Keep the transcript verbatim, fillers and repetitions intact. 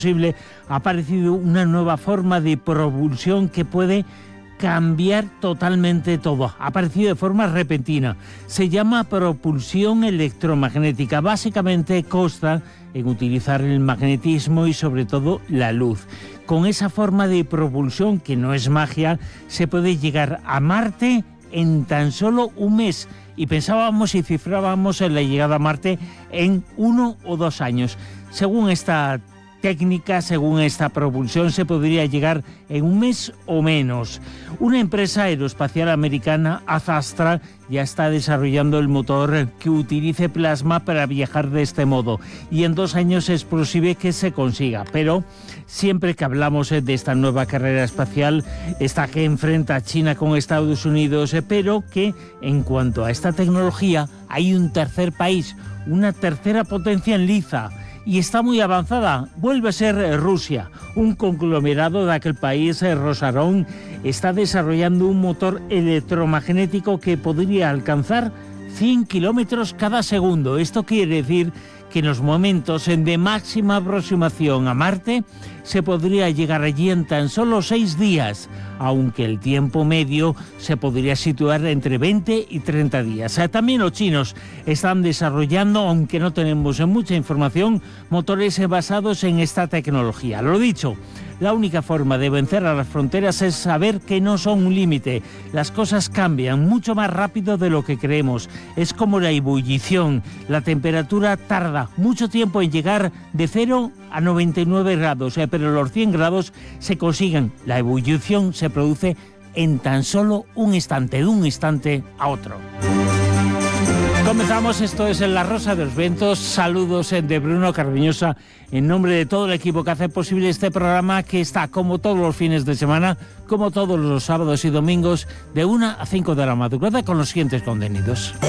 posible, ha aparecido una nueva forma de propulsión que puede cambiar totalmente todo. Ha aparecido de forma repentina. Se llama propulsión electromagnética. Básicamente consta en utilizar el magnetismo y sobre todo la luz. Con esa forma de propulsión, que no es magia, se puede llegar a Marte en tan solo un mes. Y pensábamos y cifrábamos en la llegada a Marte en uno o dos años. Según esta técnica, según esta propulsión, se podría llegar en un mes o menos. Una empresa aeroespacial americana, Azastra, ya está desarrollando el motor que utilice plasma para viajar de este modo. Y en dos años es posible que se consiga. Pero siempre que hablamos de esta nueva carrera espacial, esta que enfrenta a China con Estados Unidos, pero que en cuanto a esta tecnología hay un tercer país, una tercera potencia en liza, y está muy avanzada. Vuelve a ser Rusia. Un conglomerado de aquel país, Rosarón, está desarrollando un motor electromagnético que podría alcanzar cien kilómetros cada segundo. Esto quiere decir que en los momentos de máxima aproximación a Marte se podría llegar allí en tan solo seis días, aunque el tiempo medio se podría situar entre veinte y treinta días. También los chinos están desarrollando, aunque no tenemos mucha información, motores basados en esta tecnología. Lo dicho, la única forma de vencer a las fronteras es saber que no son un límite. Las cosas cambian mucho más rápido de lo que creemos. Es como la ebullición. La temperatura tarda mucho tiempo en llegar de cero a noventa y nueve grados, eh, pero los cien grados se consiguen. La ebullición se produce en tan solo un instante, de un instante a otro. Comenzamos, esto es en La Rosa de los Vientos. Saludos de Bruno Cardeñosa en nombre de todo el equipo que hace posible este programa, que está como todos los fines de semana, como todos los sábados y domingos, de una a cinco de la madrugada, con los siguientes contenidos.